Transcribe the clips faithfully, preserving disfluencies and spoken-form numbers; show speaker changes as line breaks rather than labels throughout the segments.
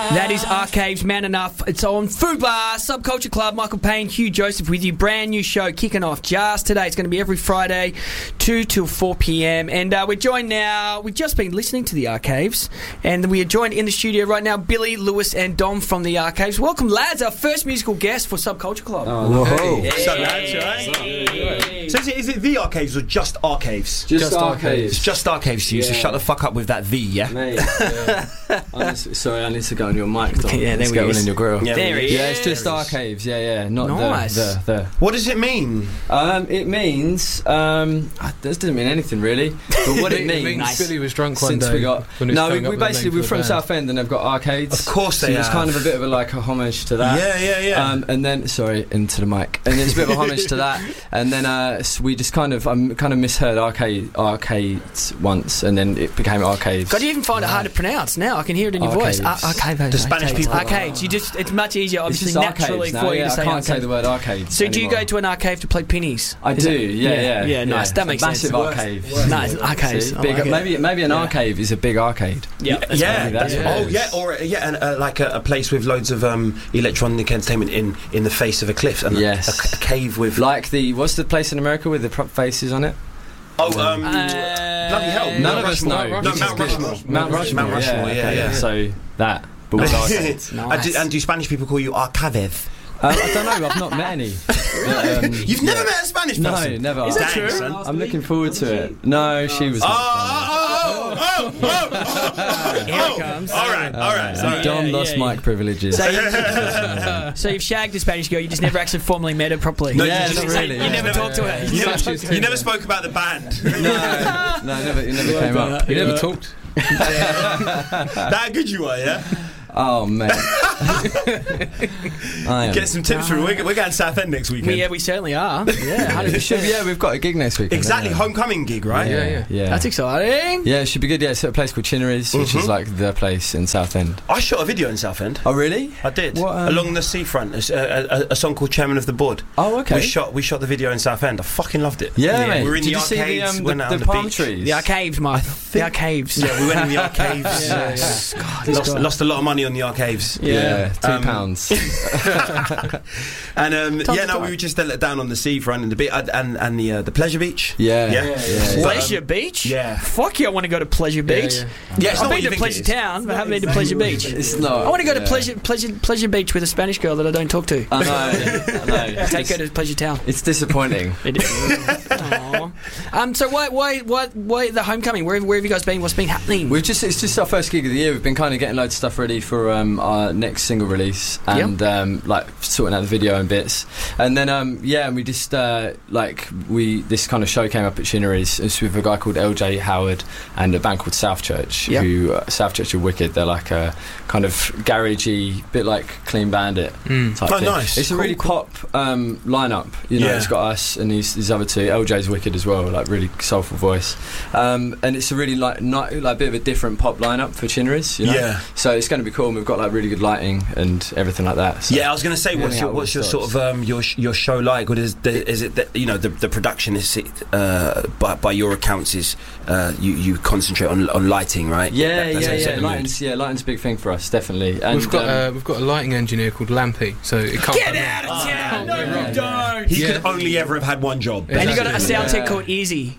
That is Archives, Man Enough. It's on Fubar, Subculture Club. Michael Payne, Hugh Joseph with you. Brand new show kicking off just today. It's going to be every Friday, two till four p.m. And uh, we're joined now. We've just been listening to the Archives, and we are joined in the studio right now, Billy, Lewis, and Dom from the Archives. Welcome, lads. Our first musical guest for Subculture Club.
Oh,
Whoa.
hey.
So, lads, right?
Hey.
So is it, is it the Archives or just Archives?
Just,
Just
Archives.
It's just Archives, you. So
Yeah.
shut the fuck up with that V, yeah?
Mate, yeah. I need, sorry, I need to go on your mic, Dom.
Yeah, there
Let's
we
get
go.
one in your grill.
Yeah,
There he
Yeah,
is.
it's just Archives. Yeah, yeah, not
Nice.
the, the, the.
What does it mean?
Um, it means um, uh, this doesn't mean anything really. But what it
It
means,
means
Nice.
Billy was drunk one
since
day.
we got
when he was
no, we,
coming up
we
with the
basically
name
we're
for
from
the band.
Southend and they've got arcades.
Of course
so
they
it's
have.
kind of a bit of a like a homage to that.
Yeah, yeah, yeah.
Um, and then, sorry, into the mic. And it's a bit of a homage to that. And then uh, so we just kind of, I um, kind of misheard arcade arcades once, and then it became arcaves.
God, you even find it hard to pronounce now. I can hear it in your
Arcaves.
voice. Ar- arcaves.
The Spanish
arcades.
people-
Arcades. You just, it's much easier,
It's
obviously,
just
naturally
arcades now,
for you
yeah,
to say
I can't
arcade.
say the word arcades.
So do you
anymore.
go to an arcade to play pennies?
I
Is
do,
it-
yeah, yeah,
yeah, yeah, nice. That makes
massive
sense.
arcade.
Nice. Arcades.
See,
I
big,
like it.
maybe maybe an
Yeah.
arcade is a big arcade.
Yeah, that's
yeah,
probably- that's
that's
what it
oh
is.
yeah, or yeah, and, uh, like a, a place with loads of um, electronic entertainment in, in the face of a cliff, and a-
Yes.
a, a cave with
Like the what's the place in America with the prop faces on it?
oh um,
Uh,
bloody hell,
None
Mount
of us
Rushmore.
know.
No,
Which
Mount
is good.
Rushmore.
Mount Rushmore.
Mount Rushmore, yeah,
okay.
yeah.
So that, but with arcades.
and,
Nice.
do, and do Spanish people call you Arcaves?
um, I don't know. I've not met any. But, um,
You've never
yeah.
met a Spanish
No,
person?
never.
Is that
Dang,
true?
son. I'm looking forward to it. No, she was.
Oh,
not
oh, oh, oh, oh, oh,
Here it
oh.
comes.
All right, all right.
Funny.
Sorry.
Dom
Yeah,
lost
yeah,
mic privileges.
So, you, so you've shagged a Spanish girl, you just never actually formally met her properly.
No,
Yeah,
you
not
just-
really.
You
yeah.
never talked to her.
You
Such
never,
is
you
true.
never spoke about the band.
no, no, never, it never came up.
You never talked.
That good you are, yeah?
Oh man, I am.
Get some tips from we're, we're going to Southend next weekend.
We, yeah, we certainly are. Yeah, one hundred
We should-
percent.
yeah, we've got a gig next week.
Exactly, homecoming gig, right?
Yeah, yeah.
yeah.
That's exciting.
Yeah, it should be good. Yeah, it's at a place called Chinnery's, which is
Mhm.
like the place in Southend.
I shot a video in Southend.
Oh, really?
I did.
What, um,
Along the seafront, a, a, a, a song called Chairman of the Board.
Oh, okay.
We shot we shot the video in Southend. I fucking loved it.
Yeah,
Yeah.
mate.
We were in
Did
the
you see the,
arcades,
um,
went
the,
out
the
on the
palm
beach.
trees?
The arcaves, Mike. The arcaves.
Yeah, we went in the arcaves.
Yeah,
Yes.
yeah. God, this
Lost,
guy.
lost a lot of money on the arcaves.
Yeah, two
Um,
pounds.
And um,
Tons
yeah,
of
no,
time.
we were just uh, down on the seafront and the bit and and the uh, the pleasure beach.
Yeah,
Yeah.
yeah.
Yeah, yeah.
Pleasure
um,
Beach?
yeah.
Fuck yeah, I want to go to Pleasure Beach.
yeah.
Yeah, it's
I've
not what
been
you
to
think
Pleasure
it is.
Town, but I haven't been to Pleasure Beach.
It's not.
I want to go to
yeah.
Pleasure, Pleasure Pleasure Beach with a Spanish girl that I don't talk to.
I know. I know.
Take her to Pleasure Town.
It's disappointing.
It is. Aw. Um, so why, why, why, why the homecoming? Where, where have you guys been? What's been happening?
We've just it's just our first gig of the year. We've been kind of getting loads of stuff ready for um, our next single release and um, like sorting out the video and bits. And then um, yeah, and we just uh, like we this kind of show came up at Chinnery's. It's with a guy called L J Howard and a band called South Church.
Yeah.
Who uh, South Church are wicked. They're like a kind of garagey, bit like Clean Bandit
Mm.
type
Oh,
thing.
nice.
It's a
Cool,
really
cool.
pop um, lineup. You know,
Yeah.
it's got us and these, these other two. L J's wicked as well, like really soulful voice. Um, and it's a really like not, like a bit of a different pop lineup for Chinnery's. You know?
Yeah.
So it's going to be cool. And we've got like really good lighting and everything like that. So.
Yeah, I was going to say, what's
Yeah,
your
yeah,
what's your
it
sort of um, your sh- your show like? What is the, is it that you know the the production is uh, by by your accounts is uh, you you concentrate on on lighting, right?
Yeah,
That- that's how
yeah,
you set
yeah.
the mood.
Lighting's, yeah, lighting's a big thing for us, definitely. And
We've got
um,
uh, we've got a lighting engineer called Lampy, so it can't.
Get out of town! No,
yeah,
you
yeah.
don't.
He
Yeah.
could only ever have had one job.
Yeah.
And you got a sound tech
Yeah.
called Easy.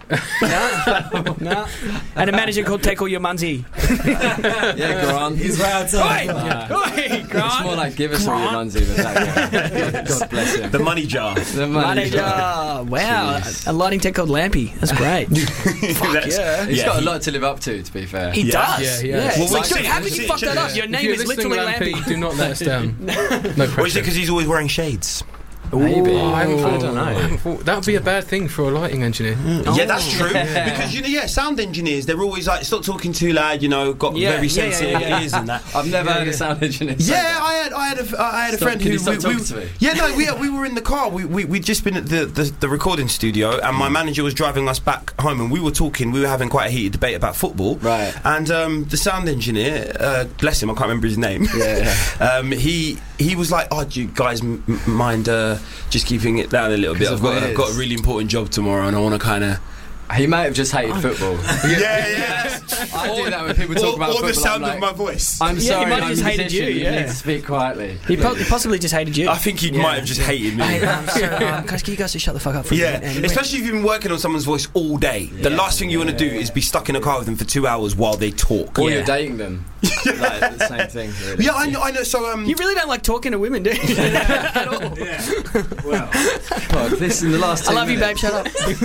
no, no. And a manager called Take All Your Munzie.
yeah, Grant.
He's right outside.
Oi, oi,
It's
Grant.
more like give us all your Munzie than that guy. God bless him.
The money jar.
The money.
Manager. Wow,
Jeez.
a lighting tech called Lampy. That's great.
That's-
yeah.
He's
Yeah,
got
he-
a lot to live up to, to be fair.
He
Yeah.
does.
Yeah, he
Yeah.
has.
Well,
Like,
wait,
dude, how
wait,
could you
wait,
fuck that up?
wait.
Your
If
name
you're
is
listening,
literally
Lampy,
Lampy.
do not let us down. No
Or is it
pressure.
because he's always wearing shades?
Maybe.
Oh, I, haven't
I
thought,
don't know.
I haven't thought, that would be a bad thing for a lighting engineer.
Yeah, that's true.
Yeah.
Because you know, yeah, sound engineers they're always like, stop talking too loud. You know, got
Yeah,
very
yeah, yeah,
sensitive
yeah.
ears and that.
I've never
Yeah,
heard
yeah.
a sound engineer say
Yeah,
that.
I had, I had a, I had a
Stop-
friend
can
who
you stop
we,
talking
we,
to me?
yeah, no, we we were in the car. We we we'd just been at the, the the recording studio, and my manager was driving us back home, and we were talking. We were having quite a heated debate about football,
Right.
And um, the sound engineer, uh, bless him, I can't remember his name.
Yeah,
um, he he was like, "Oh, do you guys m- m- mind uh, just keeping it down a little bit?
'Cause
I've
of
got
what it
I've got a
is.
really important job tomorrow, and I want to kind of."
He may have just hated football.
Yeah, yeah.
I do that when people talk
or,
about
or
football.
the sound
I'm
of
like,
my voice.
I'm
Yeah, he
sorry,
might have
I'm
just
a
hated
musician.
you,
You
yeah.
need to speak quietly.
He po- possibly just hated you.
I think he
Yeah.
might have just hated me.
Hey, um, so, um, guys, can you guys just shut the fuck up for a
Yeah,
minute? And-
especially if you've been working on someone's voice all day. The last thing you want to do is be stuck in a car with them for two hours while they talk.
Or
Yeah.
you're dating them. Like, the same thing, really.
Yeah, I know. I know. So, um,
You really don't like talking to women, do you? At all.
God, this in the last two
I love you, babe.
minutes.
Shut up.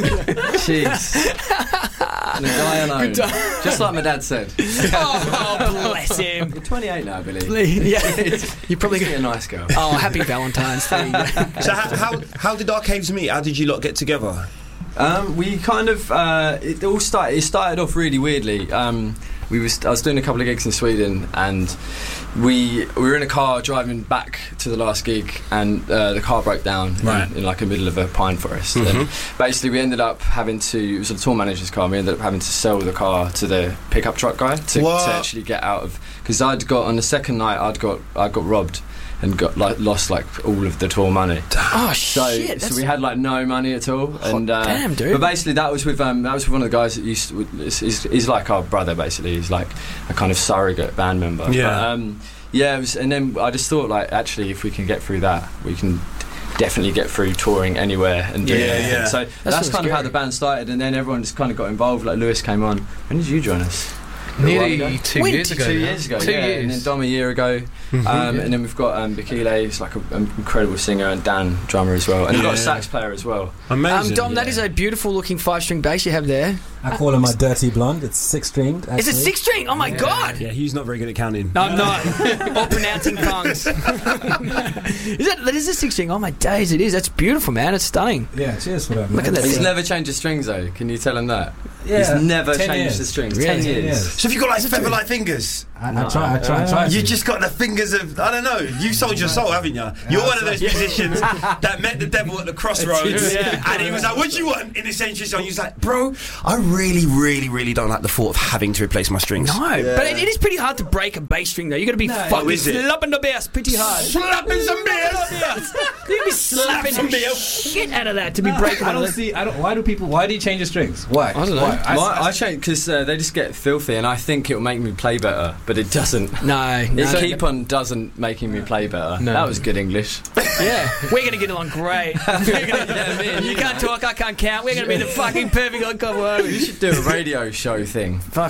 Jeez. And a guy alone. Just like my dad said.
Oh, bless him.
You're twenty-eight now, Billy.
Yeah, you're probably
Be a
gonna.
nice girl.
Oh, happy Valentine's Day.
so how, how how did Arcaves meet? How did you lot get together?
Um, we kind of uh, it all started. It started off really weirdly. Um, we was I was doing a couple of gigs in Sweden, and we we were in a car driving back to the last gig, and uh, the car broke down
Right.
in, in like the middle of a pine forest.
Mhm.
And basically, we ended up having to. It was a tour manager's car. And we ended up having to sell the car to the pickup truck guy to, to
What?
actually get out of. Because I'd got on the second night, I'd got I got robbed. And got like lost like all of the tour money.
Oh
So,
shit!
so
that's-
we had like no money at all, and uh,
damn, dude.
But basically, that was with um, that was with one of the guys that used. To, he's, he's, he's like our brother, basically. He's like a kind of surrogate band member.
Yeah.
But, um, yeah. It was, and then I just thought, like, actually, if we can get through that, we can definitely get through touring anywhere and doing
Yeah,
anything.
yeah.
So that's,
what's
kind of how
scary.
the band started, and then everyone just kind of got involved. Like Lewis came on. When did you join us?
Nearly
Ago?
two
When
years
did-
ago.
Two
now.
years ago,
Two
yeah,
years.
and then Dom a year ago, um,
Yeah.
and then we've got um, Bikile, who's like an incredible singer, and Dan, drummer as well, and we've got a
Yeah.
sax player as well.
Amazing.
Um, Dom, that
yeah.
is a beautiful looking five string bass you have there.
I call it my dirty blonde. It's six stringed.
Is it six string? Oh my god!
Yeah, Hugh's not very good at counting.
No, I'm not. Or pronouncing tongues. is that that is a six string? Oh my days, it is. That's beautiful, man. It's stunning.
Yeah, cheers for that.
Look at that
He's
thing.
never changed the strings though. Can you tell him that?
Yeah,
He's never
ten
changed
years.
the strings.
Really?
Ten
Ten
years.
years.
So have you got like feather-like fingers?
I, I try, I try, I try.
You
to.
just got the fingers of, I don't know, you sold your soul, haven't you? You're one of those musicians that met the devil at the crossroads,
Yeah.
and he was like, what do you want in this century song? He was like, bro, I really, really, really don't like the thought of having to replace my strings.
No, but it, it is pretty hard to break a bass string though. You got to be fucking
Oh, is it?
slapping the bass pretty hard.
Slapping some beers!
You got to be slapping
some
the
beer.
shit out of that to be breaking
I
one of
don't
those.
see. I don't. Why do people? Why do you change the strings? Why?
I don't know.
Why?
I, I changed because uh, they just get filthy, and I think it'll make me play better, but it doesn't.
No, no.
It keep on doesn't making me play better.
No.
That was good English.
Yeah, we're gonna get along great. We're gonna- you can't talk, I can't count. We're gonna be the fucking perfect on
You should do a radio show thing.
Fuck.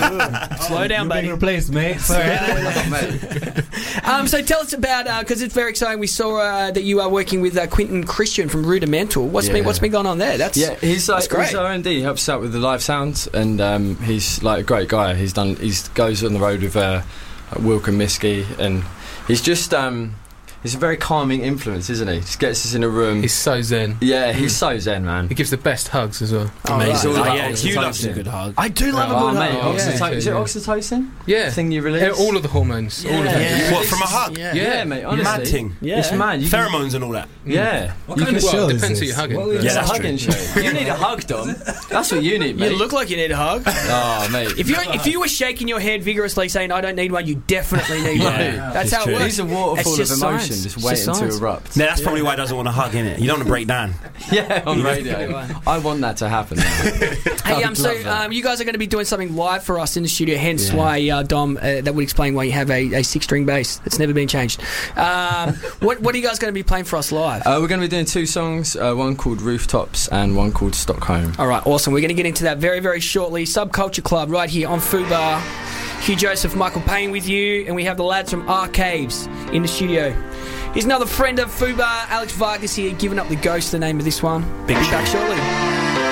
Slow down,
You're
buddy.
being replaced, mate. Sorry.
Oh, mate.
Um, so tell us about because it's very exciting. We saw uh, that you are working with uh, Quentin Christian from Rudimental. What's
Yeah.
been What's been going on there? That's
Yeah, he's like
That's great.
he's R and D. He helps out with the live sounds, and um, he's like a great guy. He's done. He's goes on the road with uh, Wilco Miskey, and he's just um, he's a very calming influence, isn't he? Just gets us in a room.
He's so zen.
yeah, he's so zen, man.
He gives the best hugs as well.
Oh,
Mate, it's
right.
all
Oh,
about
yeah,
Hugh loves a
oxytocin.
good hug.
I do love
Oh,
a good
mate,
hug.
yeah.
oxytocin. Is it
Yeah.
oxytocin?
Yeah.
The thing you release?
Yeah, all of the hormones. All of
Yeah.
them.
What, from a hug?
Yeah.
Yeah, mate. Honestly,
Mad thing.
Yeah.
It's mad. You can-
Pheromones and all that.
yeah.
What
You
kind of
can-
well,
show is
depends who
this?
you're hugging.
What was-
Yeah,
It's a
that's
hugging show. You need a hug, Dom. That's what you need, mate.
You look like you need a hug.
Oh, mate.
If you if you were shaking your head vigorously saying I don't need one, you definitely need one.
Yeah,
That's
it's
how
true.
it works.
He's a waterfall
It's
of
just
emotion,
science.
just
It's
waiting
just
to
science.
erupt.
No, that's probably why he doesn't want to hug, innit? You don't want to break down.
Yeah, on radio. I want that to happen. Now.
Hey,
I
um,
would
so
love that.
um, you guys are going to be doing something live for us in the studio. Hence,
Yeah.
why uh, Dom. Uh, that would explain why you have a, a six-string bass that's never been changed. Um, what What are you guys going to be playing for us live?
Uh, we're going to be doing two songs, uh, one called Rooftops and one called Stockholm.
All right, awesome. We're going to get into that very, very shortly. Subculture Club right here on Fubar. Hugh Joseph, Michael Payne with you, and we have the lads from Arcaves in the studio. Here's another friend of Fubar, Alex Vargas here, giving up the ghost. The name of this one.
Big
Be
tune.
back shortly.